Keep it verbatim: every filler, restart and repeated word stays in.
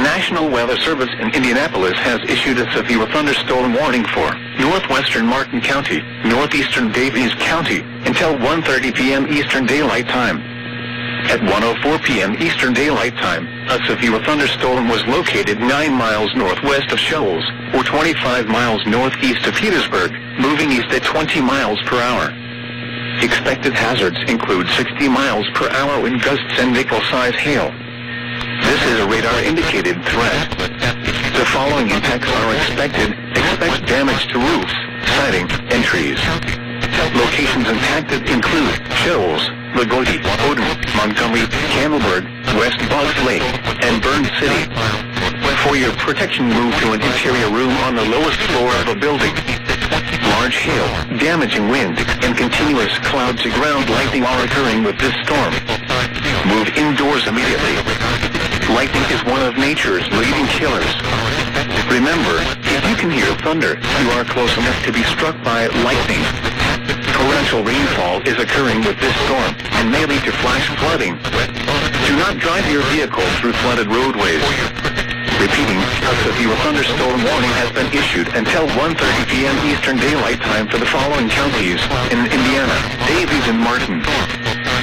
National Weather Service in Indianapolis has issued a severe thunderstorm warning for northwestern Martin County, northeastern Davies County, until one thirty p m Eastern Daylight Time. At one oh four p m Eastern Daylight Time, a severe thunderstorm was located nine miles northwest of Shoals, or twenty-five miles northeast of Petersburg, moving east at twenty miles per hour. Expected hazards include sixty miles per hour wind gusts and nickel-size hail. This is a radar-indicated threat. The following impacts are expected. Expect damage to roofs, siding, and trees. Locations impacted include Shoals, Lagodi, Odin, Montgomery, Campbellburg, West Boggs Lake, and Burn City. For your protection, move to an interior room on the lowest floor of a building. Large hail, damaging wind, and continuous cloud-to-ground lightning are occurring with this storm. Move indoors immediately. Lightning is one of nature's leading killers. Remember, if you can hear thunder, you are close enough to be struck by lightning. Torrential rainfall is occurring with this storm and may lead to flash flooding. Do not drive your vehicle through flooded roadways. Repeating, a severe thunderstorm warning has been issued until one thirty p m Eastern Daylight Time for the following counties in Indiana: Davies and Martin.